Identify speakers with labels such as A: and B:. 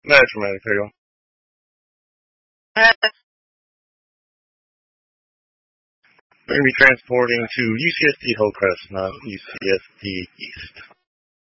A: That's dramatic. There you go. We're going to be transporting to UCSD Hillcrest, not UCSD East.